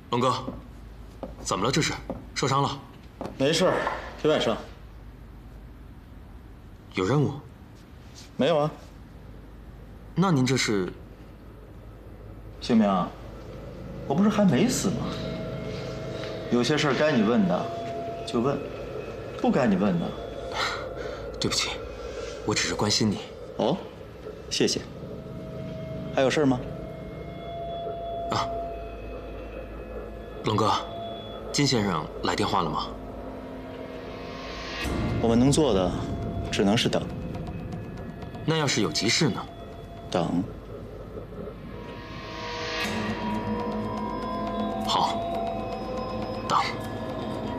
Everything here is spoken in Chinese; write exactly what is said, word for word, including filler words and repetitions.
龙哥，怎么了？这是受伤了？ 没事，腿外伤。 有任务？ 没有啊。 那您这是？ 清明，我不是还没死吗？有些事儿该你问的就问，不该你问的。 对不起，我只是关心你。 哦，谢谢。还有事吗？ 啊，龙哥，金先生来电话了吗？ 我们能做的只能是等。 那要是有急事呢？ 等。